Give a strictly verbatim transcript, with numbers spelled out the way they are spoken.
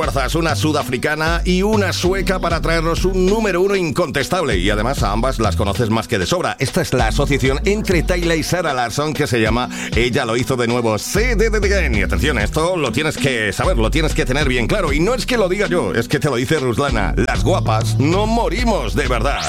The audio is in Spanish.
Fuerzas, una sudafricana y una sueca para traernos un número uno incontestable, y además a ambas las conoces más que de sobra. Esta es la asociación entre Tyla y Sarah Larsson que se llama Ella lo hizo de nuevo, Say It Again. Y atención, esto lo tienes que saber, lo tienes que tener bien claro, y no es que lo diga yo, es que te lo dice Ruslana. Las guapas no morimos de verdad.